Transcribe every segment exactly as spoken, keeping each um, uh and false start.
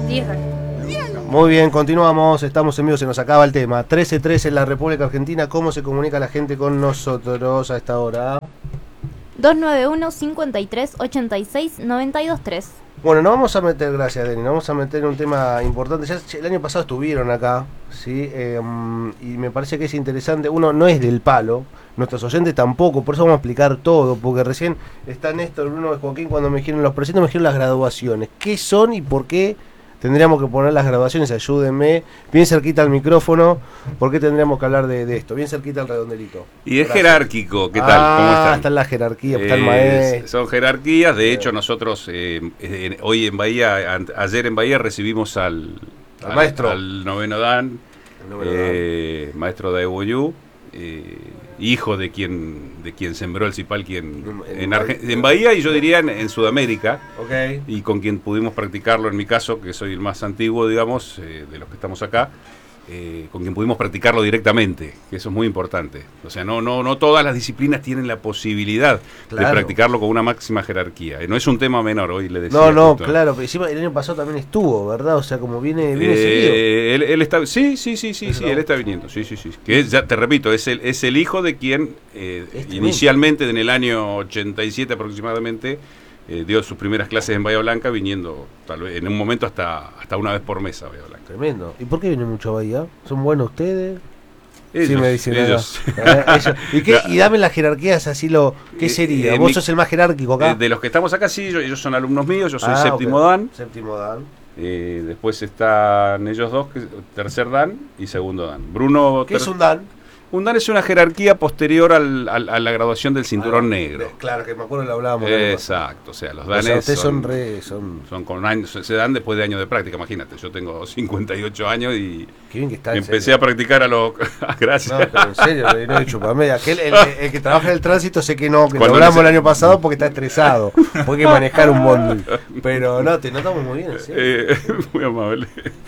diez. Muy bien, continuamos, estamos en vivo, se nos acaba el tema. trece trece en la República Argentina, ¿cómo se comunica la gente con nosotros a esta hora? dos nueve uno, cinco tres, ocho seis, nueve dos tres. Bueno, nos vamos a meter, gracias Denis, nos vamos a meter en un tema importante. Ya el año pasado estuvieron acá, ¿sí? Eh, y me parece que es interesante. Uno no es del palo, nuestros oyentes tampoco, por eso vamos a explicar todo, porque recién está Néstor, Bruno y Joaquín cuando me dijeron los presentes, me dijeron las graduaciones. ¿Qué son y por qué tendríamos que poner las graduaciones? Ayúdenme, bien cerquita al micrófono, ¿por qué tendríamos que hablar de, de esto? Bien cerquita al redondelito. Y es Gracias. Jerárquico, ¿qué tal? Ah, ¿Cómo están? está en la jerarquía, está el Eh, maestro. son jerarquías, de hecho nosotros eh, eh, hoy en Bahía, an- ayer en Bahía recibimos al, Al maestro. al noveno Dan, El noveno eh, maestro de Ewoyú, eh, hijo de quien de quien sembró el Cipalqui en, En- en, Arge- en Bahía y yo diría en, en Sudamérica, Ok. y con quien pudimos practicarlo en mi caso, que soy el más antiguo, digamos, eh, de los que estamos acá, eh, con quien pudimos practicarlo directamente, que eso es muy importante. O sea, no no no todas las disciplinas tienen la posibilidad Claro. de practicarlo con una máxima jerarquía. Eh, No es un tema menor, hoy le decía. No, no, justo. claro, pero encima el año pasado también estuvo, ¿verdad? O sea, como viene, viene seguido. Eh, él, él está, sí, sí, sí, sí, sí, Pero- él está viniendo, sí, sí, sí. Que es, ya te repito, es el, es el hijo de quien eh, Es tremendo. inicialmente en el año ochenta y siete aproximadamente eh, dio sus primeras clases en Bahía Blanca, viniendo tal vez en un momento hasta hasta una vez por mes a Bahía Blanca. Tremendo. ¿Y por qué viene mucho a Bahía? ¿Son buenos ustedes? Ellos, sí, me dicen ellos. acá. Eh, ellos. ¿Y, qué, y dame las jerarquías así lo... ¿Qué Eh, sería? eh, ¿Vos mi- sos el más jerárquico acá? Eh, de los que estamos acá, sí, yo- ellos son alumnos míos, yo soy Ah, séptimo ok. Dan. Séptimo Dan. Eh, después están ellos dos, que, tercer Dan y segundo Dan. Bruno. ¿Qué ter- es un Dan? Un Dan es una jerarquía posterior al, al- a la graduación del cinturón Ah, negro. de- Claro, que me acuerdo que lo hablábamos. el año pasado. Exacto, o sea, los O danes sea, ustedes son son, re... Son... son con años, se dan después de años de práctica, imagínate. Yo tengo cincuenta y ocho años y Qué bien que está, en empecé serio. a practicar a los... Gracias. No, pero en serio, no he dicho para Aquel, el, el, el que trabaja en el tránsito sé que no, que lo Cuando hablamos nece- el año pasado porque está estresado, porque hay que manejar un bondi. Pero no, te notamos muy bien, en serio. Eh, muy amable.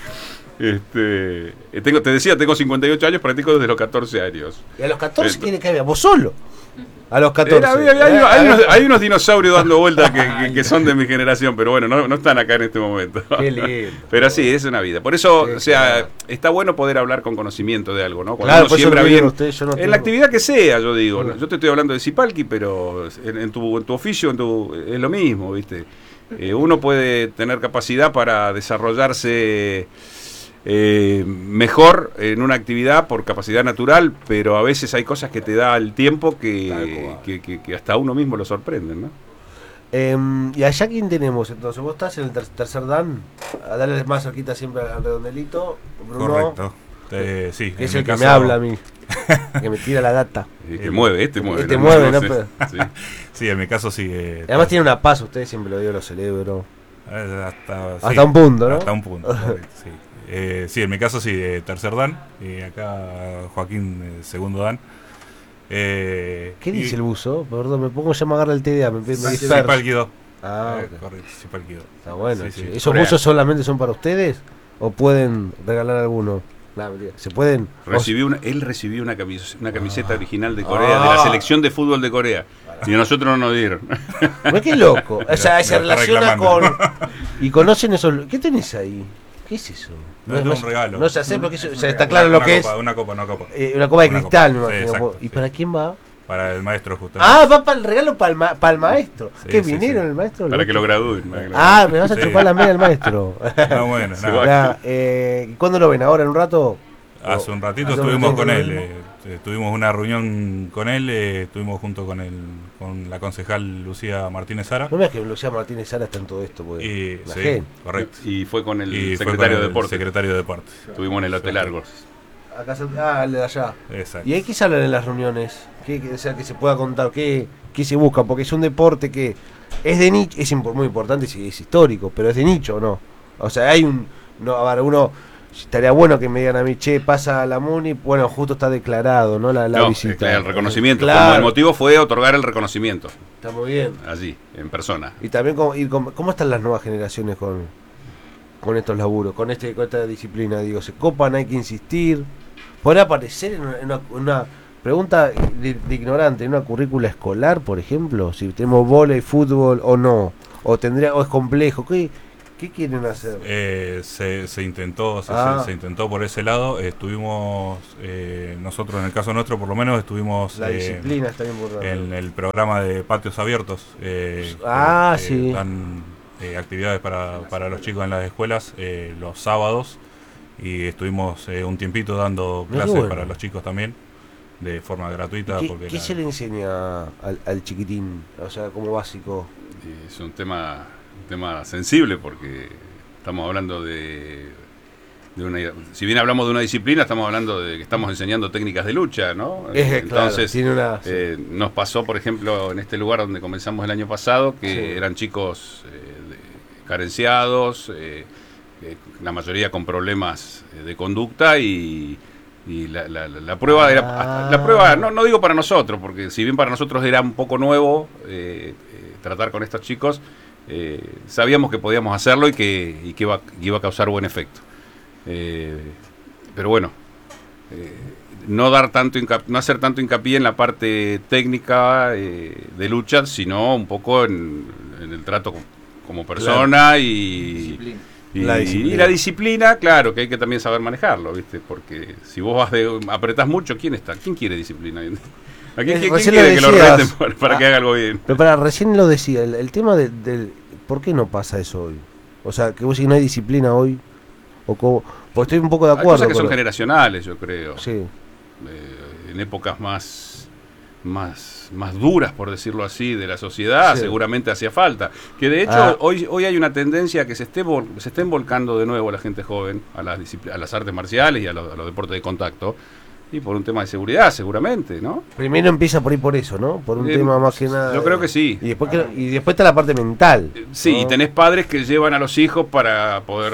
Este, eh, tengo, te decía, tengo cincuenta y ocho años, practico desde los catorce años. Y a los catorce, Eh, ¿quién que había? ¿Vos solo? A los catorce. Era- había- había- hay, Eh, hay eh, unos, hay unos dinosaurios dando vueltas que, que- que son de mi generación, pero bueno, no, no están acá en este momento. Qué lindo. Pero sí, es una vida. Por eso, Sí, o sea, claro. está bueno poder hablar con conocimiento de algo, ¿no? Cuando Claro, uno por eso siembra lo digo bien, a ustedes, yo no en tengo- la actividad que sea, yo digo. Bueno. Yo te estoy hablando de Cipalqui, pero en, en tu, en tu oficio, en tu, es lo mismo, ¿viste? Eh, uno puede tener capacidad para desarrollarse eh, mejor en una actividad por capacidad natural, pero a veces hay cosas que te da el tiempo Tal que, cual. que, que, que hasta a uno mismo lo sorprenden, ¿no? Eh, ¿Y allá quién tenemos? Entonces, vos estás en el ter- tercer Dan, a darle más cerquita siempre al redondelito. Bruno, Correcto. Eh, sí, que en es mi el que caso- me habla a mí, que me tira la data. Eh, que mueve, este mueve. Este mueve, ¿no? sé. Pero- Sí. Sí, en mi caso sí. eh, Además tiene una paz, ustedes siempre lo digo, lo celebro. eh, hasta, Hasta sí, un punto, ¿no? Hasta un punto, correcto, sí. Eh, sí, en mi caso sí, eh, tercer Dan. Y acá Joaquín, eh, segundo Dan. Eh, ¿Qué y- dice el buzo? Perdón, me pongo ya a agarrar el T D A, me, me Sí, disperso. Cipalqui dos. Ah, Eh, ok. correcto, Cipalqui dos. Está bueno. Sí, sí. sí. ¿Esos Corea. buzos solamente son para ustedes? ¿O pueden regalar alguno? Nah, mentira. ¿Se pueden? Recibió una, él recibió una camiseta, una camiseta original de Corea, Ah. de la selección de fútbol de Corea. Y a nosotros no nos dieron. Mira qué loco. O sea, Me se lo está relaciona con... reclamando. Y conocen esos... ¿Qué tenés ahí? ¿Qué es eso? No, es un regalo. No se sé porque eso- o sea, está claro Una lo que copa, es. Una copa, una copa. Eh, una copa de Una cristal, copa. me Sí, imagino. exacto, ¿Y sí. para quién va? Para el maestro, justamente. Ah, va para el regalo para el, ma- para el maestro. Sí, ¿Qué sí, vinieron sí. el maestro? Para que lo loco? gradúen. para que lo Ah, me vas a Sí. chupar la media al maestro. No, bueno, Se nada. va. Nah, eh, ¿Cuándo lo ven? ¿Ahora en un rato? Hace un ratito Hace un estuvimos ratito con él, con él. eh, eh, tuvimos una reunión con él, eh, estuvimos junto con el, con la concejal Lucía Martínez Sara. No me digas que Lucía Martínez Sara está en todo esto, porque Y, la sí, gente. correcto. Y fue con el Y fue secretario con de el deporte. secretario de deportes. Estuvimos en el Hotel Argos. Acá se- ah, el de allá. Exacto. ¿Y ahí qué se hablan en las reuniones? ¿Qué, qué- o sea, que se pueda contar, ¿qué, qué se busca? Porque es un deporte que es de nicho, es impo- muy importante, sí, es histórico, pero es de nicho, ¿no? O sea, hay un... no a ver, uno... Estaría bueno que me digan a mí, che, pasa a la MUNI, bueno, justo está declarado, ¿no? La, la No, visita. eh, el reconocimiento. Claro. Como el motivo fue otorgar el reconocimiento. Está muy bien. Allí, en persona. Y también, cómo, y cómo, ¿cómo están las nuevas generaciones con, con estos laburos, con, este, con esta disciplina? Digo, ¿se copan? ¿Hay que insistir? ¿Podrá aparecer en una, en una, una pregunta de, de ignorante, en una currícula escolar, por ejemplo? Si tenemos vóley, fútbol o no. O tendría o es complejo. ¿Qué, ¿Qué quieren hacer? Eh, se, se intentó, se, Ah. se, se intentó por ese lado. Estuvimos, eh, nosotros en el caso nuestro por lo menos, estuvimos La eh, disciplina está importante. en el programa de patios abiertos. Eh, Ah, que, sí. eh, dan eh, actividades para, para los chicos en las escuelas eh, los sábados y estuvimos eh, un tiempito dando Mirá qué clases bueno. para los chicos también de forma gratuita. ¿Qué, porque qué la- se le enseña al, al chiquitín? O sea, como básico. Es un tema, un tema sensible porque estamos hablando de, de una... Si bien hablamos de una disciplina, estamos hablando de que estamos enseñando técnicas de lucha, ¿no? Es, Entonces, claro, tiene una... eh, nos pasó, por ejemplo, en este lugar donde comenzamos el año pasado, que Sí. eran chicos eh, de- carenciados, eh, eh, la mayoría con problemas eh, de conducta y... Y la, la, la- la prueba era Ah. la prueba no, no digo para nosotros, porque si bien para nosotros era un poco nuevo eh, eh, tratar con estos chicos, eh, sabíamos que podíamos hacerlo y que, y que iba, que iba a causar buen efecto. Eh, pero bueno, eh, no dar tanto hinca- no hacer tanto hincapié en la parte técnica eh, de lucha, sino un poco en, en el trato como, como persona y Disciplina. y La la, disciplina. y la disciplina, claro, que hay que también saber manejarlo, ¿viste? Porque si vos vas de apretás mucho, ¿quién está? ¿Quién quiere disciplina? ¿A quién, quién- quién Recién quiere lo que lo decías. reten para, para que haga algo bien? Pero para, recién lo decía, el, el tema de, del... ¿Por qué no pasa eso hoy? O sea, que vos si no hay disciplina hoy, o como... Pues estoy un poco de Hay acuerdo. cosas que son con lo- generacionales, yo creo. Sí. Eh, en épocas más, más, más duras, por decirlo así, de la sociedad, Sí. seguramente hacía falta. Que de hecho, Ah. hoy, hoy hay una tendencia que se esté vol- se estén volcando de nuevo la gente joven a las, discipli- a las artes marciales y a, los- a los deportes de contacto. Y por un tema de seguridad, seguramente, ¿no? Primero empieza por ahí por eso, ¿no? Por un Eh, tema más que nada... yo creo que sí. Y después, que- y después está la parte mental. Sí, ¿no? y tenés padres que llevan a los hijos para poder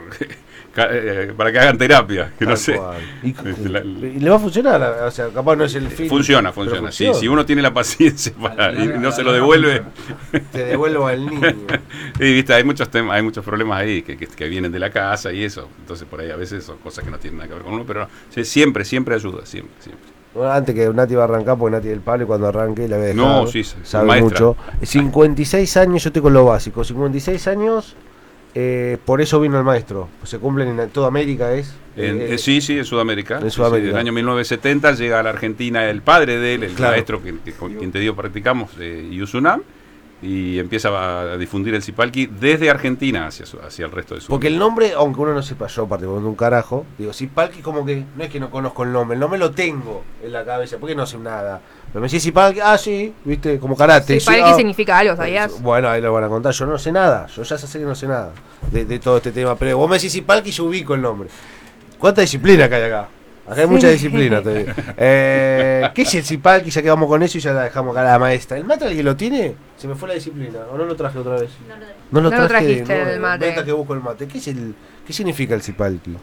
ca- eh, para que hagan terapia, que no Tal sé. cual. Y, La- y le va a funcionar, o sea, capaz no es el fin. Funciona, pero funciona. Sí, si uno tiene la paciencia para, Al- y al- no se al- lo devuelve. Te devuelvo al niño. Y viste, hay muchos temas, hay muchos problemas ahí que, que, que vienen de la casa y eso. Entonces por ahí a veces son cosas que no tienen nada que ver con uno, pero no, sí, siempre, siempre ayuda, siempre, siempre. Bueno, antes que Nati va a arrancar, porque Nati del palo y cuando arranque la voy a dejar. No, sí, sí, sabe maestra. mucho. cincuenta y seis años, yo estoy con lo básico. cincuenta y seis años, eh, por eso vino el maestro. Se cumplen en toda América, ¿es? En- Eh, eh, sí, sí, en Sudamérica. en Sí, Sudamérica. sí, en el año mil novecientos setenta llega a la Argentina el padre de él, el Claro. maestro que, que- con quien te digo practicamos, eh, Yusunam, y empieza a difundir el Zipalki desde Argentina hacia, su- hacia el resto de su Porque el nombre, aunque uno no sepa, yo particularmente un carajo, digo, Zipalki como que, no es que no conozco el nombre, el nombre lo tengo en la cabeza, porque no sé nada. Pero me decís Zipalki, ah, sí, viste, como karate. Zipalki sí, ah. significa algo, ¿sabías? Bueno, ahí lo van a contar, yo no sé nada, yo ya sé que no sé nada de, de todo este tema, pero vos me decís Zipalki y yo ubico el nombre. ¿Cuánta disciplina que hay acá? Acá hay mucha disciplina, te digo. Eh, ¿Qué es el Zipalki? Ya quedamos con eso y ya la dejamos acá a la maestra. ¿El mate alguien lo tiene? Se me fue la disciplina, ¿o no lo traje otra vez? No lo de- No lo No lo traje, trajiste, el mate. Venta que busco el mate. ¿Qué es el qué significa el Zipalki?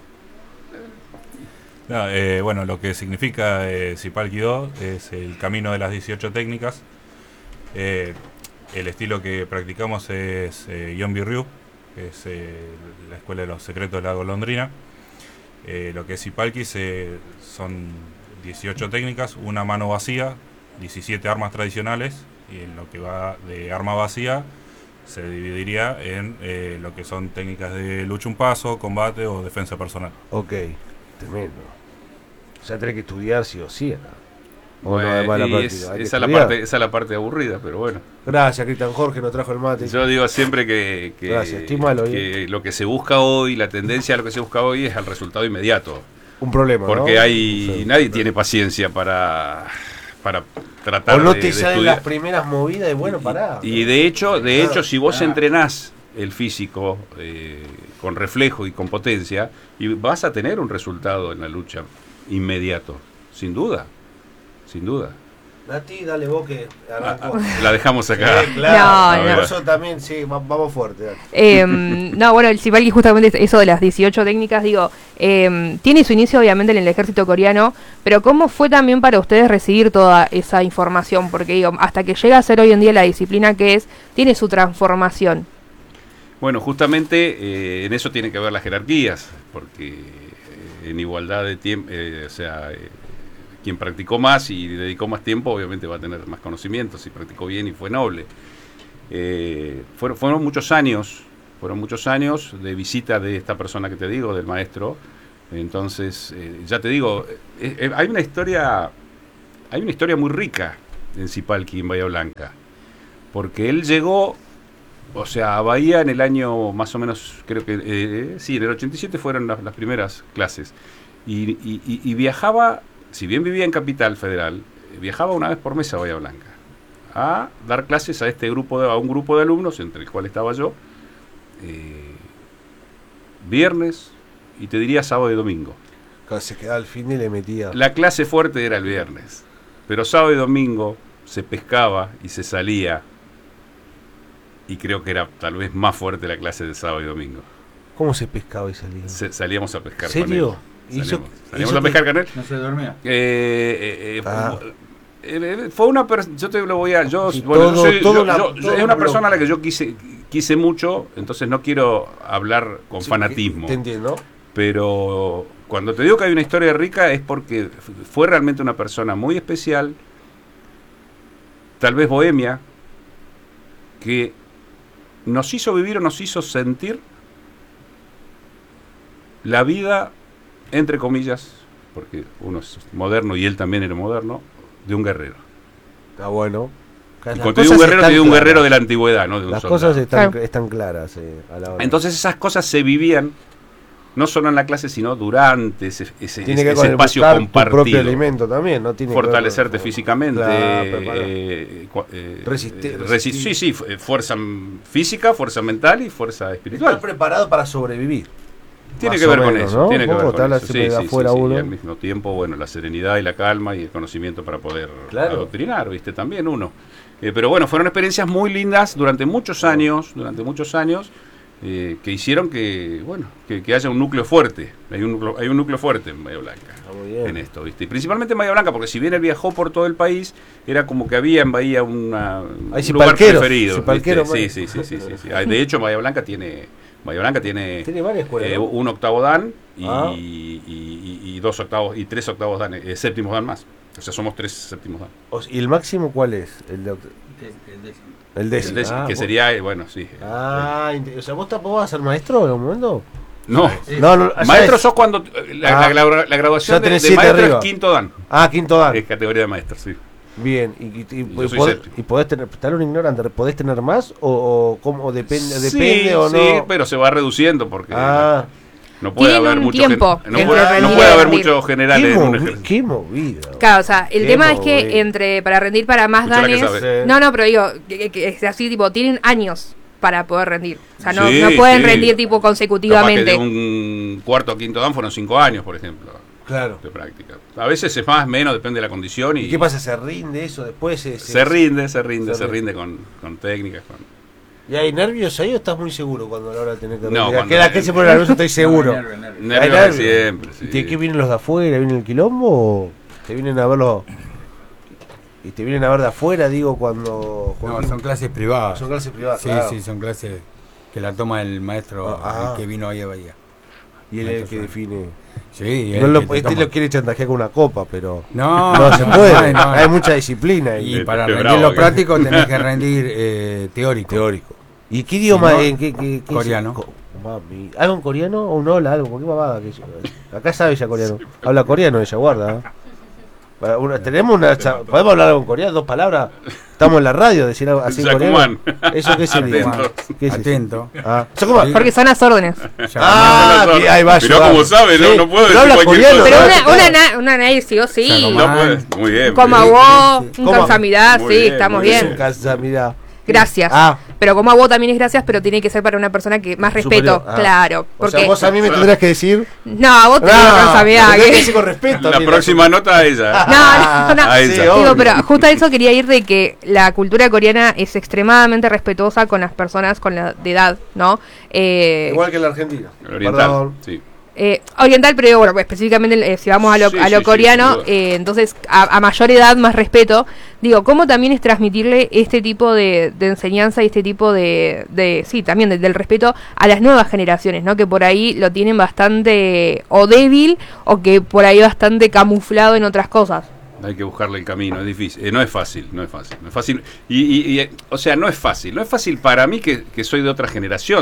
No, eh, bueno, lo que significa eh, Zipalki-Do es el camino de las dieciocho técnicas. Eh, el estilo que practicamos es eh, Yonbi-Ryu, que es eh, la escuela de los secretos de la golondrina. Eh, lo que es Zipalki se, son dieciocho técnicas, una mano vacía, diecisiete armas tradicionales, y en lo que va de arma vacía se dividiría en eh, lo que son técnicas de lucha un paso, combate o defensa personal. Ok, tremendo. O sea, tenés que estudiar sí o sí acá. O Bueno, no, además de la y práctica, es- hay que esa, es la estudiar. parte, esa es la parte aburrida, pero bueno. Gracias, Cristian Jorge, nos trajo el mate. Yo digo siempre que, que, Gracias, estoy malo, que lo que se busca hoy, la tendencia a lo que se busca hoy es el resultado inmediato. Un problema, Porque ¿no? hay Sí. nadie tiene paciencia para, para tratar O no de, te de salen estudiar. las primeras movidas y bueno, pará. Y de hecho, de Claro. hecho, si vos Ah. entrenás el físico eh, con reflejo y con potencia, y vas a tener un resultado en la lucha inmediato, sin duda, sin duda. Nati, dale vos que arrancó. La dejamos acá. Sí, claro. No, no. Por eso también, sí, va- vamos fuerte. dale. Eh, no, bueno, el Zipalki justamente es eso de las dieciocho técnicas, digo, eh, tiene su inicio obviamente en el ejército coreano, pero ¿cómo fue también para ustedes recibir toda esa información? Porque digo, hasta que llega a ser hoy en día la disciplina que es, tiene su transformación. Bueno, justamente eh, en eso tienen que ver las jerarquías, porque eh, en igualdad de tiempo, o sea, eh, quien practicó más y dedicó más tiempo, obviamente va a tener más conocimientos, si practicó bien y fue noble. Eh, fueron, fueron muchos años, fueron muchos años de visita de esta persona que te digo, del maestro. Entonces, eh, ya te digo, eh, eh, hay una historia, hay una historia muy rica en Cipalki, en Bahía Blanca, porque él llegó, o sea, a Bahía en el año más o menos, creo que, eh, sí, en el ochenta y siete fueron las, las primeras clases, y, y, y, y viajaba, si bien vivía en Capital Federal, eh, viajaba una vez por mes a Bahía Blanca, a dar clases a este grupo, de, a un grupo de alumnos, entre el cual estaba yo, eh, viernes, y te diría sábado y domingo. Cuando se quedaba al fin y le metía. La clase fuerte era el viernes, pero sábado y domingo se pescaba y se salía, y creo que era tal vez más fuerte la clase de sábado y domingo. ¿Cómo se pescaba y salía? Se, salíamos a pescar ¿Serio? con él. ¿Hizo- Salíamos, salíamos hizo a pescar con él. No se dormía. Eh, eh, eh, Ah. eh, fue una persona, yo te lo voy a, yo, Sí, bueno, todo- yo soy- todo yo- la- yo- todo es una lo- persona a la que yo quise, quise mucho, entonces no quiero hablar con Sí, fanatismo. Te entiendo. Pero cuando te digo que hay una historia rica es porque fue realmente una persona muy especial, tal vez bohemia, que nos hizo vivir o nos hizo sentir la vida, entre comillas, porque uno es moderno y él también era moderno, de un guerrero. Está bueno. Y Las cuando te digo un cosas guerrero, están te digo un claras. guerrero de la antigüedad, no de un Las soldado. cosas están, Claro. están claras eh, a la hora. Entonces esas cosas se vivían no solo en la clase, sino durante ese, ese, tiene ese que ver con el espacio buscar tu compartido. propio alimento también, ¿no? Tiene que ver Fortalecerte con- físicamente, Claro, preparar. eh, cua- eh, Resiste- eh, resi- resistir. sí, sí, fu- eh, fuerza m- física, fuerza mental y fuerza Estar espiritual. preparado para sobrevivir. Tiene más que o ver con menos, eso, ¿no? tiene que Un ver poco te con habla eso. siempre Sí, de sí, afuera sí, sí, uno. y al mismo tiempo, bueno, la serenidad y la calma y el conocimiento para poder Claro. adoctrinar, ¿viste? También uno. Eh, pero bueno, fueron experiencias muy lindas durante muchos años, durante muchos años, eh, que hicieron que, bueno, que, que haya un núcleo fuerte. Hay un núcleo, hay un núcleo fuerte en Bahía Blanca. Está muy bien. En esto, ¿viste? Y principalmente en Bahía Blanca, porque si bien él viajó por todo el país, era como que había en Bahía una, un Hay lugar cipalqueros, preferido. cipalqueros, ¿viste? bueno. Sí, sí, sí, sí, sí, sí. Ah, de hecho, Bahía Blanca tiene, Bahía Blanca tiene, Tiene varias escuelas, eh, ¿no? un octavo dan y, Ah. y, y- y dos octavos y tres octavos dan, eh, séptimos dan más. O sea, somos tres séptimos dan. O- ¿Y el máximo cuál es? El, de oct- El décimo. el décimo. El décimo, Ah, que vos- sería, eh, bueno, sí. Ah, inte- o sea, ¿vos tampoco vas a ser maestro en algún momento? No, No, no, ya maestro es- sos cuando eh, la, Ah. la- la- la graduación Ya de, tenés de siete maestro arriba. es quinto dan. Ah, quinto dan. Es categoría de maestro, sí. Bien. ¿Y, y, y- Yo y soy podés, séptimo. y podés tener, tal un ignorante, ¿podés tener más? ¿O, o cómo? Depende, Sí, depende o no? sí, pero se va reduciendo porque Ah, no puede Tienen haber un mucho tiempo gen- no entre puede, no rendir puede y haber rendir. mucho general qué, en un movi- ejercicio. qué movida. Claro, o sea, el Qué tema es que movida. entre para rendir para más Escuchá la que danes. sabe. No, no, pero digo, que, que- que es así, tipo, tienen años para poder rendir. O sea, no, Sí, no pueden sí. rendir tipo Capaz que consecutivamente. de un cuarto a quinto dan fueron cinco años, por ejemplo, Claro. de práctica. A veces es más, menos, depende de la condición. Y, ¿Y qué pasa? ¿Se rinde eso después? Se, Se rinde, se rinde, se se rinde. rinde con, con técnicas. Con... ¿Y hay nervios ahí o estás muy seguro cuando a la hora de tener que No, rendir? cuando- ¿Que la gente se pone nervioso? Estoy seguro. No, nervio, nervio. Nervios ¿Hay de nervios? siempre, sí. ¿Y te- qué vienen los de afuera? ¿Viene el quilombo o te vienen a verlo? ¿Y te vienen a ver de afuera, digo, cuando... No, Joaquín? son clases privadas. Son clases privadas, Sí, claro. sí, son clases que la toma el maestro Ah, el que vino ahí a Bahía. Y él es el que define... Sí, No él lo, que te este toma. lo quiere chantajear con una copa, pero... No, No se puede, ay, no. hay mucha disciplina ahí. Y para Qué rendir bravo lo que- práctico tenés que rendir eh, teórico. Teórico. ¿Y qué idioma? Si no, en qué, qué- qué- coreano. co- mami. ¿Algo en coreano o un hola? Algo, ¿qué babada? Que yo- acá sabe ella coreano. Habla coreano ella, guarda. ¿eh? Para una- tenemos una cha- ¿Podemos hablar algo en coreano? ¿Dos palabras? Estamos en la radio, decir algo así en coreano. Yakuman. ¿Eso qué sería? Atentos. ¿Qué es eso? Atento. Ah, ¿Yakuman? Sí. Porque son las órdenes. Ya, Ah, no, no, bien, ahí va. Mirá ayudar. cómo sabe, no- no puedo pero decir habla cualquier coreano, cosa. Pero ¿sabes? una, una, na- una nadie sí o sí. Yakuman. No puede. Muy bien. Como a muy bien. vos, sí, sí. un ¿Cómo? consamidad, Muy sí, bien, estamos muy Es bien. un casa, mirá. Gracias. Ah. Pero como a vos también es gracias, pero tiene que ser para una persona que más respeto. Superior. Ah. Claro. O Porque. sea, vos a mí me tendrás que decir... No, a vos tenés No, consamidad. me tenés que que- decir con respeto. La mira. próxima nota a ella. No, no, no. A Sí, ella. obvio. Digo, pero justo a eso quería ir de que la cultura coreana es extremadamente respetuosa con las personas con la de edad, ¿no? Eh, Igual que en la Argentina. Oriental. Perdón. Sí. eh, oriental, pero bueno, pues, específicamente eh, si vamos a lo, Sí, a lo sí, sí, coreano, sin duda. eh, entonces a, a mayor edad, más respeto. Digo, ¿cómo también es transmitirle este tipo de, de enseñanza y este tipo de, de sí, también de- del respeto a las nuevas generaciones, ¿no? Que por ahí lo tienen bastante o débil o que por ahí bastante camuflado en otras cosas. Hay que buscarle el camino, es difícil. Eh, no es fácil, no es fácil. No es fácil. Y, y- y, eh, o sea, no es fácil. No es fácil para mí que, que soy de otra generación.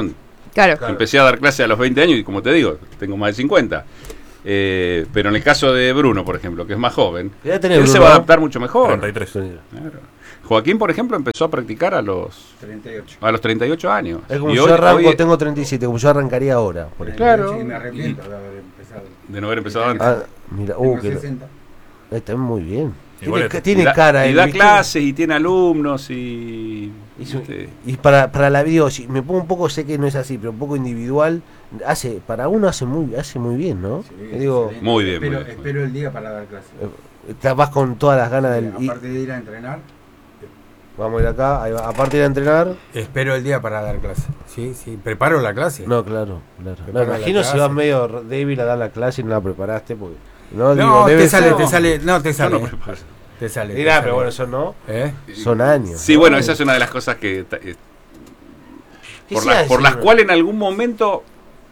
Claro. Claro. Empecé a dar clase a los veinte años y como te digo, tengo más de cincuenta. Eh, pero en el caso de Bruno, por ejemplo, que es más joven, ¿Qué edad tenés, él se Bruno? va a adaptar mucho mejor. treinta y tres. Claro. Joaquín, por ejemplo, empezó a practicar a los treinta y ocho. a los treinta y ocho años. Es como Y yo hoy- arranco, hoy- tengo treinta y siete, como yo arrancaría ahora, por ejemplo. Claro. Y me arrepiento de haber empezado. de no haber empezado antes. Ah, mira, uh, Tengo que sesenta. está muy bien. Igual Tiene, es- tiene Y da- cara. y él, da ¿viste? clases y tiene alumnos y, Y, su- ¿viste? y para, para la video, si me pongo un poco, sé que no es así, pero un poco individual, hace para uno hace muy hace muy bien, ¿no? Sí, Yo digo, excelente. Muy bien, Espero, muy bien. espero el día para dar clase. estás vas con todas las ganas del. y- Aparte de ir a entrenar, vamos a ir acá, ahí va, aparte de ir a entrenar. espero el día para dar clase. Sí, sí, preparo la clase. No, claro, claro. No, Prepara la imagino si clase. vas medio r- débil a dar la clase y no la preparaste, porque. No, No, digo, te debe sale, ser- te sale, no te sale. No, no, eh. pero- Te sale. te Mirá, sale. pero bueno, eso no. ¿Eh? Son años. Sí, ¿no? bueno, esa es una de las cosas que ta- eh, ¿Qué por, se iba las- a por decir? las cuales en algún momento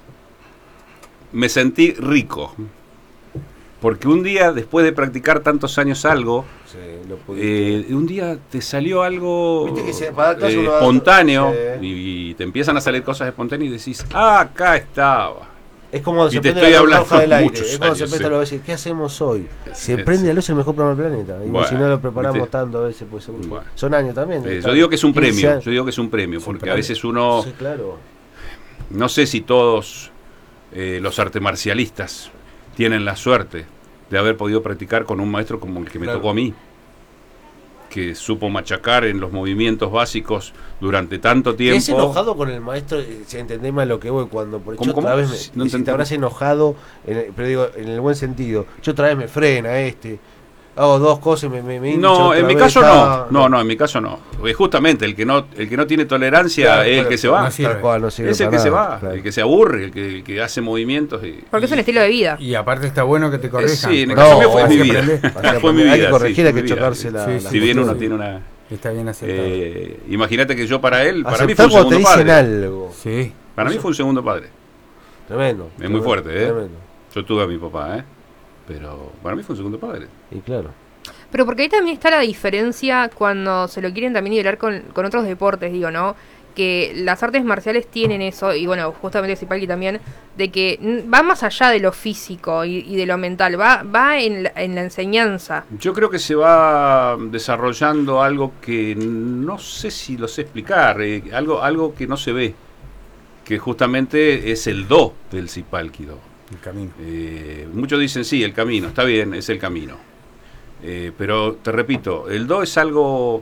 me sentí rico. Porque un día, después de practicar tantos años algo, Sí, lo pudiste. eh, un día te salió algo Viste que se- para dar clase eh, uno da- espontáneo sí. y, y te empiezan a salir cosas espontáneas y decís, ah, acá estaba. Es como cuando y se te prende estoy la luz hablando roja del aire. muchos Es cuando se años, prende sí. la luz y ¿qué hacemos hoy? Se Sí, prende sí. la luz el mejor programa del planeta. Y Bueno, si no lo preparamos ¿viste? tanto a veces, pues seguro. Bueno. Son años también. Eh, Está- yo digo que es un quince premio, años. yo digo que es un premio, Es un porque premio. a veces uno, Sí, claro. no sé si todos eh, los artes marcialistas tienen la suerte de haber podido practicar con un maestro como el que me Claro. tocó a mí, que supo machacar en los movimientos básicos durante tanto ¿Te has tiempo. enojado con el maestro? eh, Si entendés mal lo que voy, cuando por ¿Cómo, yo otra cómo? vez me, Sí, no si te entendí. habrás enojado, en el- pero digo, en el buen sentido. Yo otra vez me frena este. Hago dos cosas y me, me, me hincho No, otra en mi vez, caso ah, no. No, no, en mi caso no. Eh, Justamente el que no, el que no tiene tolerancia Claro, es el claro, que se no va. sirve. Tal cual, no sirve Es el para que se nada, va, claro. el que se aburre, el que, el que hace movimientos. Y, Porque es un estilo de vida. Y aparte está bueno que te corrijan. sí, en el porque caso mío fue así mi vida. aprendés. Así Fue mi hay vida, que corregir, sí, hay fue que mi vida. chocarse la, Sí, la sí, Si bien uno postura. tiene una... Está bien aceptado. Eh, imagínate que yo para él, para mí Aceptar fue un cuando te segundo dicen padre. algo. Sí. Para mí fue un segundo padre. Tremendo. Es muy tremendo, fuerte, ¿eh? Tremendo. Yo tuve a mi papá, ¿eh? Pero para mí fue un segundo padre. Y claro. Pero porque ahí también está la diferencia cuando se lo quieren también nivelar con, con otros deportes, digo, ¿no? Que las artes marciales tienen eso, y bueno, justamente Sipalki también, de que mm, va más allá de lo físico y, y de lo mental, va, va en, la, en la enseñanza. Yo creo que se va desarrollando algo que no sé si lo sé explicar, eh, algo, algo que no se ve, que justamente es el do del Sipalkido. El camino. Eh, muchos dicen, sí, el camino, está bien, es el camino. Eh, pero te repito, el do es algo,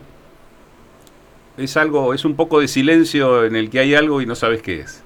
es algo, es un poco de silencio en el que hay algo y no sabes qué es.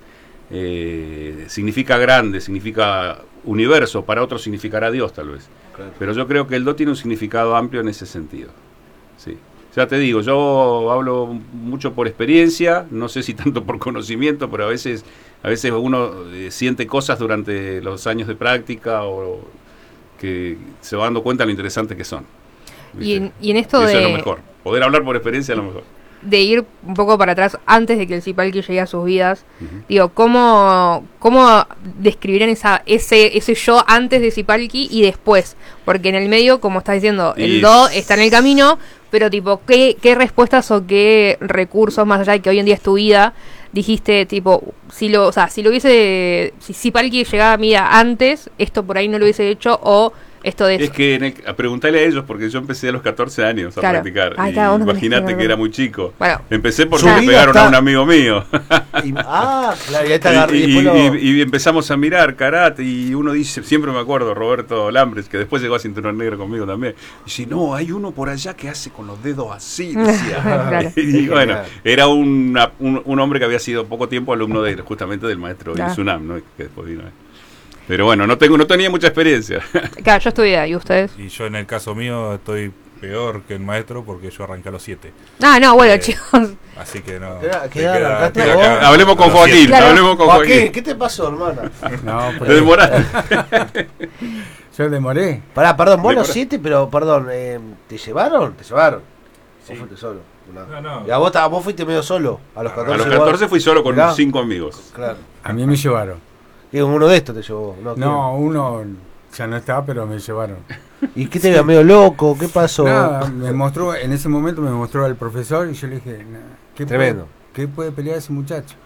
Eh, significa grande, significa universo, para otros significará Dios tal vez. Claro. Pero yo creo que el do tiene un significado amplio en ese sentido. Sí. Ya te digo, yo hablo mucho por experiencia, no sé si tanto por conocimiento, pero a veces, a veces uno eh, siente cosas durante los años de práctica o que se va dando cuenta de lo interesante que son. Y en, ¿viste? y en esto Y eso de, es lo mejor. Poder hablar por experiencia es lo mejor. de ir un poco para atrás antes de que el Sipalki llegue a sus vidas, Ujú. digo, ¿cómo, cómo describirían esa, ese, ese yo antes de Sipalki y después? Porque en el medio, como estás diciendo, el Y- do está en el camino, pero tipo, ¿qué, qué respuestas o qué recursos, más allá de que hoy en día es tu vida, dijiste, tipo, si lo, o sea, si lo hubiese, si Sipalki llegaba a mi vida antes, esto por ahí no lo hubiese hecho, o esto de Es que en el- a preguntarle a ellos, porque yo empecé a los catorce años a Claro. practicar. Ah, y claro, vos no tenés imagínate que- que era muy chico. Bueno. Empecé porque Su me vida pegaron está- a un amigo mío. Y- ah, claro, y ahí te Y, agarré. Y, y- después lo- y- y empezamos a mirar karate y uno dice, siempre me acuerdo, Roberto Lambres, que después llegó a cinturón negro conmigo también. Y dice, no, hay uno por allá que hace con los dedos así, decía. Claro. Y Qué bueno, genial. era una- un, un hombre que había sido poco tiempo alumno de justamente del maestro Claro. Ilsunam, ¿no? Que después vino. eh. Pero bueno, no tengo, no tenía mucha experiencia. Claro, yo estudié ahí, ¿ustedes? Y yo en el caso mío estoy peor que el maestro porque yo arranqué a los siete. Ah, no, bueno, Eh, chicos. Así que no. ¿Qué edad- te qué edad queda- arrancaste te queda vos? acá Hablemos con a los Joaquín, siete. Claro. hablemos con Joaquín, Joaquín. ¿qué te pasó, hermana? No, Te pero demoraste. yo demoré. Pará, perdón, vos Le los cor- siete, pero perdón, eh, ¿te llevaron? ¿Te llevaron? Vos fuiste solo. No. No, no. Y a vos, ta- vos fuiste medio solo. A los A catorce. A los igual. catorce fui solo con Mirá. cinco amigos. Claro. A mí me llevaron. Digo, uno de estos te llevó. No, No, uno ya no estaba, pero me llevaron. ¿quién? ¿Y qué te veía medio loco? ¿Qué pasó? Nada, me mostró, en ese momento me mostró al profesor y yo le dije, "Nah, ¿qué Tremendo. Puede, ¿qué puede pelear ese muchacho?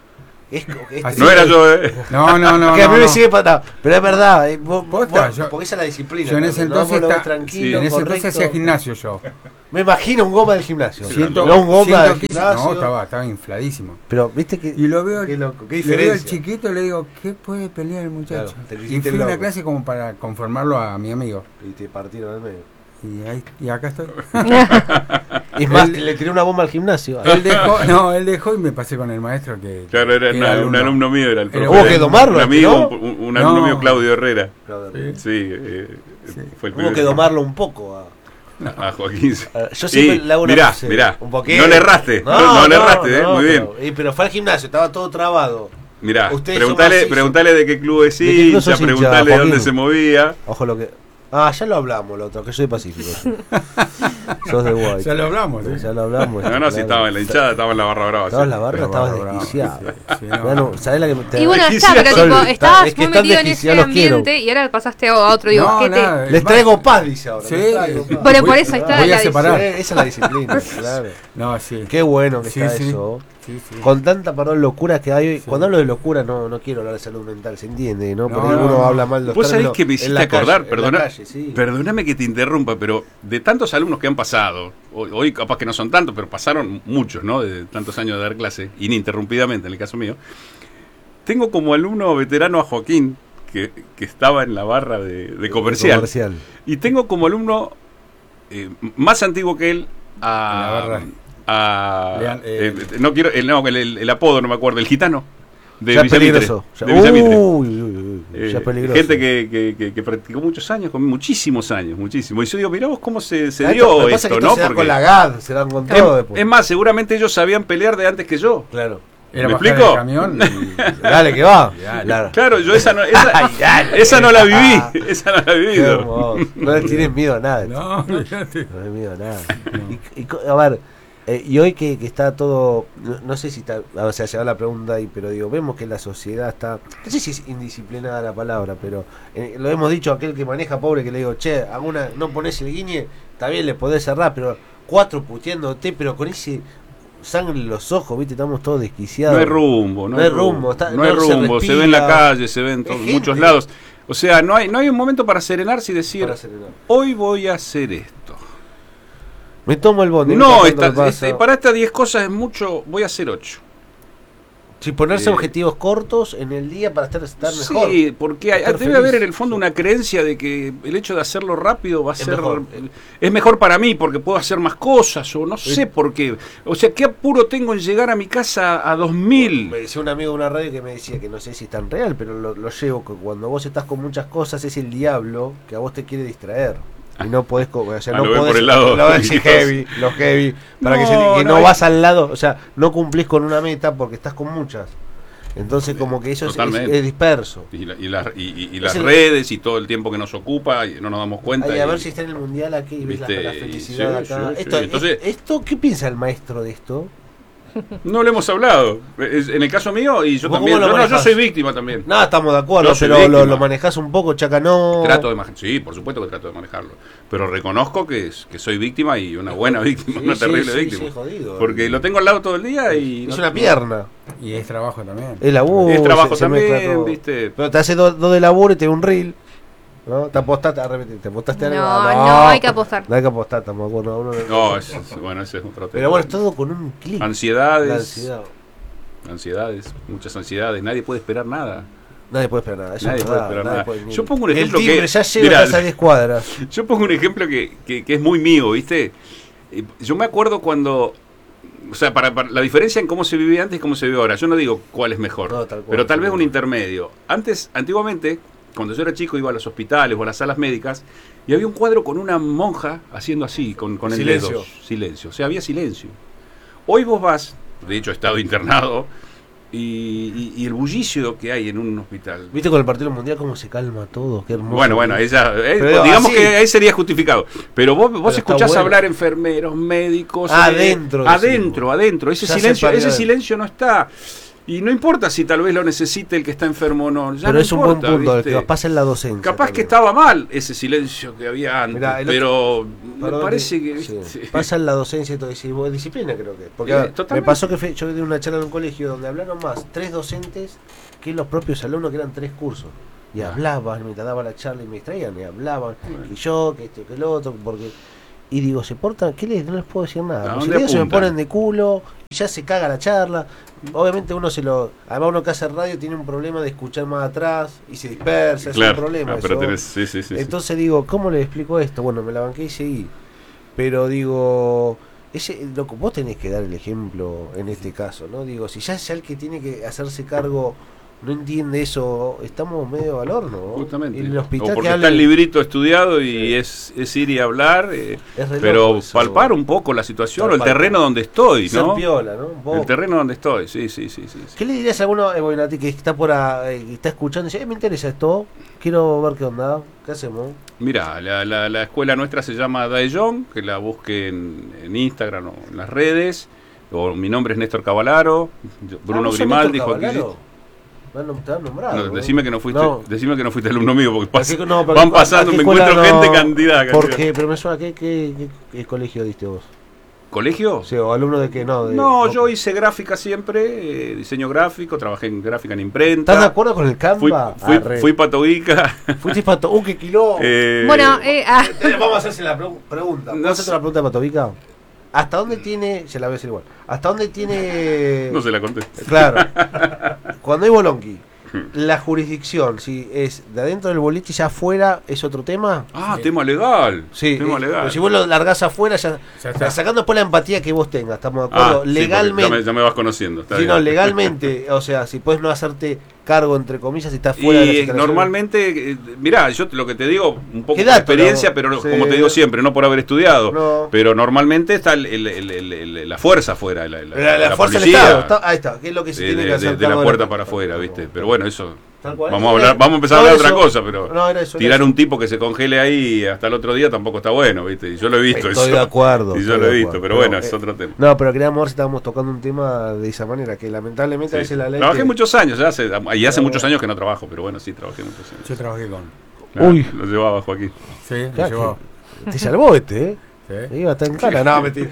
Es, es Así No era es. yo, ¿eh? No, no, no. que a no, mí me no. sigue patando. Pero es verdad, eh, vos, vos- Posta, vos- yo- porque esa es la disciplina. Yo en ese ¿no? entonces, Vos lo ves está- tranquilo, en ese entonces correcto. hacía gimnasio yo. Me imagino un goma del gimnasio. Ciento- no un goma ciento del quince, gimnasio. No, estaba, estaba infladísimo. Pero viste que. Y lo veo, Qué loco, qué le veo al diferencia. chiquito y le digo, ¿qué puede pelear el muchacho? Claro, te lo y hiciste fui a una loco. clase como para conformarlo a mi amigo. Y te partieron al medio. Y, ahí, y acá estoy. Es más, Él- le tiré una bomba al gimnasio. él dejó, no, él dejó y me pasé con el maestro que, Claro, era, que una- un alumno mío, era el Era profe. Hubo que domarlo, Un amigo, ¿no? un, un No. alumno mío, Claudio Herrera. Claro, Sí, eh, Sí. fue el Hubo primer- que domarlo un poco. A, a Joaquín. a- yo siempre Sí, le hago una mirá, pose, mirá, un poquito. no le erraste, no, no le erraste, eh, muy bien. Pero, y- pero fue al gimnasio, estaba todo trabado. Mirá, Ustedes preguntale, son macizos. preguntale de qué club es ¿De qué club hincha, sos hincha, preguntale Joaquín? dónde se movía. Ojo lo que. Ah, ya lo hablamos, lo otro, que soy pacífico. yo. Sos de Guay. Ya lo hablamos, ¿eh? Ya lo hablamos. No, no, si claro. estaba en la hinchada, estaba en la barra brava. Estabas en sí. la barra, Pero estabas barra brava, desquiciado. sí, sí, no. Ya no, ¿sabés la que te- Y bueno, está, Desquiciado. pero tipo, Está- estabas es que muy están metido en ese desquiciados, los quiero. ambiente y ahora pasaste a otro. Digo, No, ¿qué te- nada, Les más- traigo paz, dice ahora. Sí. les traigo paz. Bueno, por Voy- eso ahí está voy a la separar. Sí, esa es la disciplina, claro. No, sí. Qué bueno que Sí, está sí. eso. Sí, sí. Con tanta, perdón, locura que hay hoy. Sí. Cuando hablo de locura no, no quiero hablar de salud mental, se entiende, ¿no? No, Porque no, uno no. habla mal de los Vos sabés términos que me en hiciste la calle, acordar, en la perdona, calle, sí. perdóname que te interrumpa, pero de tantos alumnos que han pasado, hoy, hoy capaz que no son tantos, pero pasaron muchos, ¿no? De tantos años de dar clase, ininterrumpidamente en el caso mío. Tengo como alumno veterano a Joaquín, que, que estaba en la barra de, de comercial. Comercial. Y tengo como alumno eh, más antiguo que él a... En la barra. a- Lean- eh, eh, no quiero, el, no, el, el- el apodo no me acuerdo, el gitano. De Ya es Villa Mitre, peligroso. Ya- de Villa Mitre. Uy, uy, uy, uy, Eh, ya es peligroso. gente que, que, que, que practicó muchos años, con muchísimos años, muchísimo. Y yo digo, mirá vos cómo se, se Ah, dio lo que pasa es esto, que ¿no? se dan Porque con la G A D, se dan con todo es, después. es más, seguramente ellos sabían pelear de antes que yo. Claro. Era ¿Me bajar explico? el camión y- Dale, que va. Dale. Claro. Claro, yo esa no, esa, Ay, dale. esa no la viví, esa no la he Qué vivido. hermoso. No le tienes miedo a nada. No, fíjate. No hay miedo a nada. Y, y co- a ver, eh, y hoy que, que está todo, no, no sé si está, o sea, se va la pregunta ahí, pero digo, vemos que la sociedad está, no sé si es indisciplinada la palabra, pero eh, lo hemos dicho, aquel que maneja pobre que le digo, che, alguna, no pones el guiñe, también le podés cerrar, pero cuatro puteándote, pero con ese sangre en los ojos, viste, estamos todos desquiciados. No hay rumbo, no, No hay rumbo, está- no hay no se rumbo, se, respira. ve en la calle, se ve en todos- Hay muchos gente. lados. O sea, no hay, no hay un momento para serenarse y decir, Para serenar. hoy voy a hacer esto. Me tomo el bondi. No, mira esta- cuánto me pasa. este, para estas diez cosas es mucho, voy a hacer ocho. Si ponerse eh, objetivos cortos en el día para estar, estar mejor. Sí, porque hay- Estar debe feliz. haber en el fondo una creencia de que el hecho de hacerlo rápido va a Es ser mejor. es mejor para mí porque puedo hacer más cosas o no sé por qué. O sea, ¿qué apuro tengo en llegar a mi casa a dos mil? Me decía un amigo de una radio que me decía que no sé si es tan real, pero lo, lo llevo, que cuando vos estás con muchas cosas es el diablo que a vos te quiere distraer. Y no podés, co- o sea, Ah, no lo ven podés, por el lado lo ves religioso. heavy, lo heavy, para que, se- No, que no, no, hay- vas al lado, o sea, no cumplís con una meta porque estás con muchas. Entonces como que eso es, es, Totalmente. es disperso. Y, la- y las- y- y- y las Es el- redes y todo el tiempo que nos ocupa y no nos damos cuenta. Ay, a y- ver si está en el mundial aquí y ves la, Viste, la felicidad sí, acá. sí, sí. Esto, Entonces- esto, ¿qué piensa el maestro de esto? No le hemos hablado. Es- En el caso mío, y yo ¿Cómo también. lo Yo, no, yo manejás? soy víctima también. Nada, estamos de acuerdo, Yo soy pero lo, víctima. lo manejás un poco, Chaca, no. Trato de manejarlo. Sí, por supuesto que trato de manejarlo. Pero reconozco que, es- que soy víctima y una buena víctima, Sí, una sí, terrible sí, víctima. sí, jodido. Porque lo tengo al lado todo el día y. Es no- una pierna. Y es trabajo también. Es laburo. Es trabajo se- se mezcla también, todo. ¿viste? Pero te hace dos dos de laburo y te da un reel. ¿No? Te apostaste, ah, repetí, te apostaste No, algo. no, hay que apostar. No hay que apostar, estamos de acuerdo. Uno- No, es, es- bueno, ese es otro tema. Pero bueno, es todo con un clic. Ansiedades. La ansiedad. Ansiedades, muchas ansiedades. Nadie puede esperar nada. Nadie puede esperar nada. Eso Nadie es puede verdad, esperar nadie nada. puede- Yo pongo un El ejemplo timbre que- ya llega mirá, a casa a diez cuadras. Yo pongo un ejemplo que, que, que es muy mío, ¿viste? Eh, Yo me acuerdo cuando. O sea, para, para- la diferencia en cómo se vivía antes y cómo se vive ahora. Yo no digo cuál es mejor, No, tal cual, pero tal tal vez un cual. intermedio. Antes, antiguamente, cuando yo era chico, iba a los hospitales o a las salas médicas y había un cuadro con una monja haciendo así, con, con el Silencio. dedo. Silencio. O sea, había silencio. Hoy vos vas, de hecho he estado internado, y, y- y el bullicio que hay en un hospital. ¿Viste con el partido mundial cómo se calma todo? Qué hermoso. Bueno, bueno, ella, eh, Pero digamos así. que ahí sería justificado. Pero vos, vos Pero está escuchás bueno. hablar enfermeros, médicos. eh, Adentro, adentro, adentro. Ese Ya se silencio, perdió ese adentro. silencio no está. Y no importa si tal vez lo necesite el que está enfermo o no. Ya pero no es importa, un buen punto, ¿viste? el que pasa en la docencia. Capaz también. que estaba mal ese silencio que había antes, Mirá, el pero me Perdón, parece que- que... sí. ¿viste? Pasa en la docencia y todo, y vos, disciplina creo que. Porque Eh, a ver, me totalmente. pasó que fue- yo di una charla en un colegio donde hablaron más tres docentes que los propios alumnos, que eran tres cursos. Y Ah. hablaban, me daba la charla y me extraían, y hablaban, y yo, que esto, que el otro, porque... Y digo, se portan, ¿qué les? No les puedo decir nada. ¿A Porque si dónde digo, se me apuntan? ponen de culo, y ya se caga la charla. Obviamente uno se lo... Además uno que hace radio tiene un problema de escuchar más atrás, y se dispersa, es un problema. ah, pero eso. tenés, sí, sí, sí, sí. Entonces digo, ¿cómo le explico esto? Bueno, me la banqué y seguí. Pero digo, ese, loco, vos tenés que dar el ejemplo en este caso, ¿no? Digo, si ya es el que tiene que hacerse cargo, no entiende eso, estamos medio al horno, ¿no? Justamente. En el O hospital porque que está el hablen- librito estudiado y Sí. es, es ir y hablar, eh, Es re pero loco eso. palpar un poco la situación, Tal o el cual. terreno donde estoy, ser ¿no? piola, ¿no? Vos- El terreno donde estoy, sí, sí, sí, sí. sí. ¿Qué le dirías a alguno, eh, Boinati, que está por ahí, que está escuchando y dice, eh, me interesa esto, quiero ver qué onda, qué hacemos? Mira, la, la, la escuela nuestra se llama Daejeon, que la busquen en Instagram o en las redes, o mi nombre es Néstor Cavalaro, yo- Bruno Ah, ¿vos sos Grimaldi, Néstor Joaquín. Cavalaro? Me han- te han nombrado, No, ¿no? decime que no fuiste, No. decime que no fuiste alumno mío, porque ¿A pas- qué- no, pero van ¿a- pasando, a qué me escuela encuentro no? gente candidata. ¿Por qué? Pero me suena, ¿qué, qué, qué, qué colegio diste vos? ¿Colegio? O sea, o alumno de que no. De, No, yo hice gráfica siempre, eh, diseño gráfico, trabajé en gráfica en imprenta. ¿Estás de acuerdo con el Fui, Canva? fui, Arre. fui patoica. Fuiste pato. ¡Uh, qué quilombo! eh, Bueno, eh, ah, Entonces, vamos a hacerse la pregu- pregunta. No ¿Vamos a hacerte sé. la pregunta de Patovica? ¿Hasta dónde tiene.? Se la voy a hacer igual. ¿Hasta dónde tiene.? no se la conté. Claro. Cuando hay bolonqui, la jurisdicción, si es de adentro del boliche y ya afuera, ¿es otro tema? Ah, tema legal. Sí. tema eh, legal. Pero si vos lo largás afuera, ya. Ya está. Sacando después la empatía que vos tengas, estamos de Ah, acuerdo. sí, porque legalmente. ya, me, ya me vas conociendo. Está Sí, bien. no, legalmente, o sea, si puedes no hacerte cargo, entre comillas, si estás fuera de las Y instalaciones. normalmente, eh, mirá, yo te- lo que te digo, un poco ¿Qué por dato, experiencia, no? pero Sí. como te digo siempre, no por haber estudiado. No. Pero normalmente está el- el- el- el- el- la fuerza afuera, la, la- La, la la fuerza del policía, Estado, está- ahí está, que es lo que se de, tiene de- que hacer. de- de la cargo puerta la- para afuera, ¿viste? Pero bueno, eso. Tal cual. Vamos a hablar, vamos a empezar a No, hablar de eso- otra cosa, pero no, era eso, era tirar eso. un tipo que se congele ahí hasta el otro día tampoco está bueno, ¿viste? Y yo lo he visto. Estoy eso. de acuerdo. Y yo estoy lo he de visto, acuerdo. pero bueno, eh, es otro tema. No, pero queríamos ver si estábamos tocando un tema de esa manera, que lamentablemente a Sí. veces la ley. Trabajé te- muchos años, ya hace, y hace No. muchos años que no trabajo, pero bueno, sí, trabajé muchos años. Yo trabajé con. Claro, Uy. Lo llevaba Joaquín. Sí, me Claro, llevó. que te salvó este, ¿eh? Sí. Iba tan cara. No, mentira.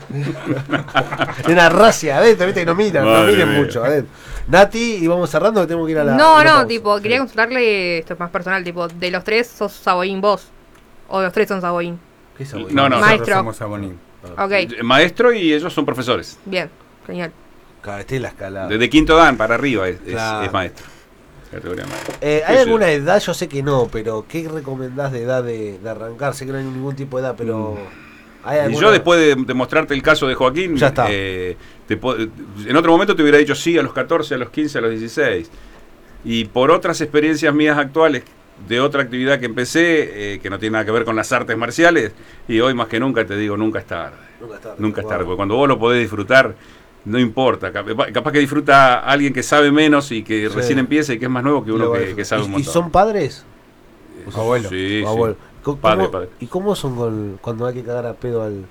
De una racia adentro, viste que no miran, no Madre miren mía. mucho adentro. Nati, y vamos cerrando que tenemos que ir a la. no, a la no, pausa. tipo, quería Sí. consultarle, esto es más personal, tipo, de los tres sos Saboín vos. O los tres son Saboín. ¿Qué es eso, No, güey? no. Nosotros Maestro. somos Sabonín. Ok, Eh, Maestro y ellos son profesores. bien, genial. Cada vez la escalada. Desde quinto dan para arriba es, es- Claro. es maestro. Categoría maestro. Eh, ¿Hay Sí, sí. alguna edad? Yo sé que no, pero ¿qué recomendás de edad de, de arrancar? Sé que no hay ningún tipo de edad, pero. ¿hay Y alguna? yo después de, de mostrarte el caso de Joaquín, Ya está. eh, te po- en otro momento te hubiera dicho sí a los catorce, a los quince, a los dieciséis. Y por otras experiencias mías actuales, de otra actividad que empecé, eh, que no tiene nada que ver con las artes marciales, y hoy más que nunca te digo, nunca es tarde. Nunca es tarde. Nunca es tarde, Wow. porque cuando vos lo podés disfrutar, no importa. Capaz, capaz que disfruta alguien que sabe menos y que Sí. recién empieza y que es más nuevo que Lo uno va a que, disfrutar. que sabe ¿Y- un ¿Y montón. son padres? Abuelo. Sí, sí. Abuelo. ¿Cómo- Padre, cómo- padre. ¿Y cómo son con- cuando hay que cagar a pedo al.?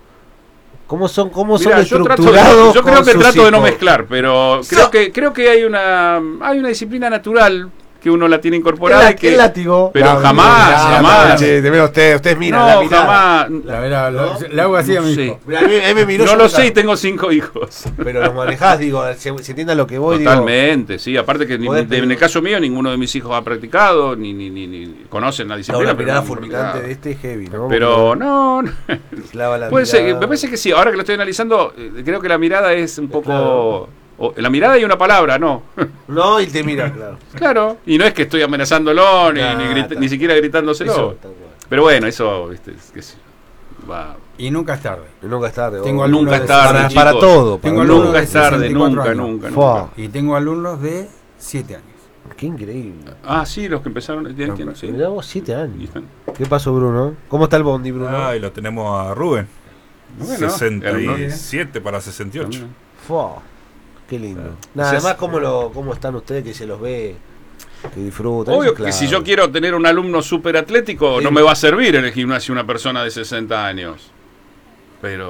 ¿Cómo son, cómo son Mirá, yo, trato de- estructurados? yo creo con que sus trato de no hijos? mezclar, pero So- creo que creo que hay una hay una disciplina natural que uno la tiene incorporada ¿Qué, y que ¿Qué látigo? pero No, jamás, mirá, jamás. che, te mira usted, ustedes miran no, la mirada. jamás. La verdad, ¿No? lo- le hago así a mi Sí. hijo. Mirá, a mí, a mí me miró, No yo lo nunca- sé y tengo cinco hijos. Pero lo manejás, digo, se, se entienda lo que voy, digo. Totalmente, sí. Aparte que ni- Podés de- pedir- en el caso mío ninguno de mis hijos ha practicado ni ni, ni, ni conocen la No, disciplina. la pero mirada no han fulminante practicado. de este es heavy, ¿no? Pero no, no. Clava la Puede ser, mirada. me parece que sí. Ahora que lo estoy analizando, eh, creo que la mirada es un poco. Claro. o- la mirada y una palabra, no. No, y te mira, claro. Claro. Y no es que estoy amenazándolo, ni, Nah, ni, grita- está- ni siquiera gritándoselo. Eso, tal cual. Pero bueno, eso, viste, es que sí, va. Y nunca es tarde. Nunca es tarde. Tengo vos. alumnos Nunca de es tarde, para, chicos. para todo. Para Tengo todo. alumnos Nunca de es tarde, sesenta y cuatro nunca, años. nunca, Fua. nunca. Y tengo alumnos de siete años. Qué increíble. Ah, sí, los que empezaron, entiendo, sí. Mirá vos, siete Y años. están- ¿Qué pasó, Bruno? ¿Cómo está el bondi, Bruno? Ah, y lo tenemos a Rubén. Bueno, sesenta y alumno. siete para sesenta y ocho. Fua. Qué lindo. Claro. Nada, O sea, además, es- ¿cómo, lo, ¿cómo están ustedes que se los ve? Que disfrutan. Obvio Eso, que claro. si yo quiero tener un alumno súper atlético, Sí. no me va a servir en el gimnasio una persona de sesenta años. Pero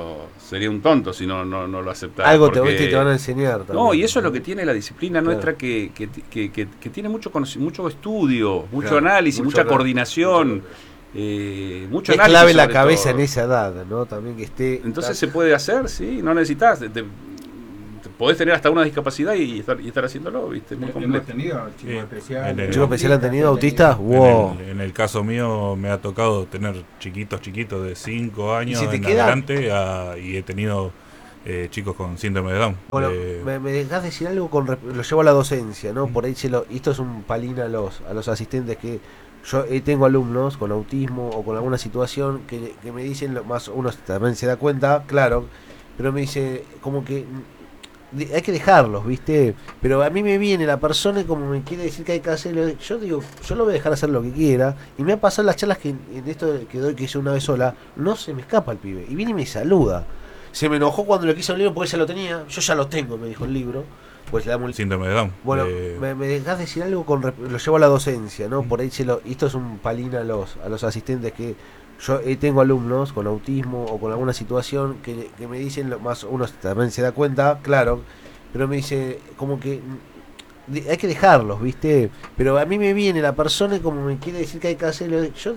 sería un tonto si no, no, no lo aceptara. Algo te, porque- ¿viste? Te van a enseñar también. No, y eso es lo que tiene la disciplina Claro. nuestra, que, que, que, que- que tiene mucho, conoci- mucho estudio, mucho Claro, análisis, mucho mucha análisis, coordinación, eh, mucho Es análisis. clave la sobre cabeza todo. en esa edad, ¿no? También que esté... Entonces se puede hacer, sí, no necesitas. Te, te- te podés tener hasta una discapacidad y estar, y estar haciéndolo, ¿viste? Muy Hemos complejo. tenido chicos Sí, especiales. en el- ¿Chico especial han tenido autistas? Wow. En, el, en el caso mío me ha tocado tener chiquitos, chiquitos de cinco años si te en queda- adelante a- y he tenido eh, chicos con síndrome de Down. Bueno, Eh, me, me dejás decir algo con rep- lo llevo a la docencia, ¿no? Por ahí se lo, y esto es un palín a los, a los asistentes que yo eh, tengo alumnos con autismo o con alguna situación que, que me dicen, lo más uno también se da cuenta, claro, pero me dice como que mm, de- hay que dejarlos, ¿viste? Pero a mí me viene la persona y como me quiere decir que hay que hacerlo, yo digo, yo lo voy a dejar hacer lo que quiera, y me ha pasado en las charlas que en esto que doy que hice una vez sola, no se me escapa el pibe, y viene y me saluda. Se me enojó cuando le quise un libro porque él ya lo tenía. Yo ya lo tengo, me dijo el libro. Pues le damos el... síndrome de Down. Bueno, Eh, me, me dejás decir algo con rep- lo llevo a la docencia, ¿no? Por ahí se lo, y esto es un palín a los, a los asistentes que yo eh, tengo alumnos con autismo o con alguna situación que, que me dicen, lo más uno también se da cuenta, claro, pero me dice como que mm, de- hay que dejarlos, ¿viste? Pero a mí me viene la persona y como me quiere decir que hay que hacerlo, yo